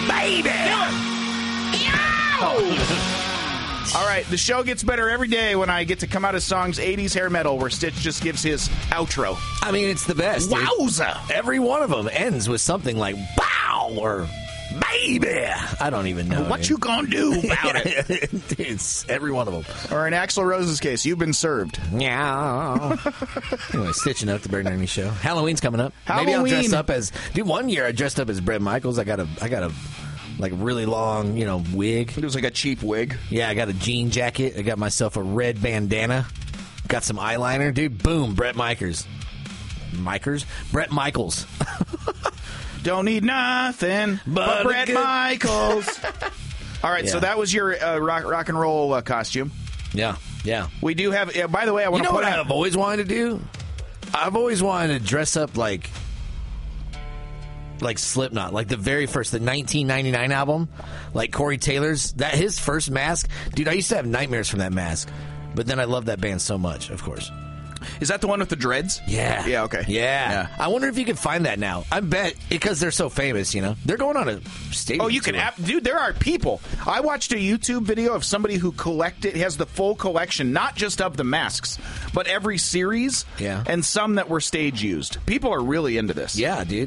baby. All right, the show gets better every day when I get to come out of songs 80s hair metal where Stitch just gives his outro. I mean, it's the best. Wowza! Dude. Every one of them ends with something like "bow" or "baby." I don't even know. What you gonna do about it? It's every one of them. Or in Axl Rose's case, you've been served. Meow. Anyway, Stitch and Oak, the Bert and Ernie Show. Halloween's coming up. Maybe I'll dress up as. Dude, one year I dressed up as Bret Michaels. I got a like really long, wig. It was like a cheap wig. Yeah, I got a jean jacket. I got myself a red bandana. Got some eyeliner. Dude, boom, Bret Michaels. Bret Michaels. Don't need nothing but Bret Michaels. All right, so that was your rock and roll costume. Yeah. We do have, by the way, I want to put out. I've always wanted to do? I've always wanted to dress up like Slipknot, like the very first, the 1999 album, like Corey Taylor's, his first mask. Dude, I used to have nightmares from that mask, but then I loved that band so much, of course. Is that the one with the dreads? Yeah. Yeah, okay. Yeah. I wonder if you could find that now. I bet, because they're so famous, They're going on a stadium. Oh, you can... Dude, there are people. I watched a YouTube video of somebody who has the full collection, not just of the masks, but every series, and some that were stage used. People are really into this. Yeah, dude.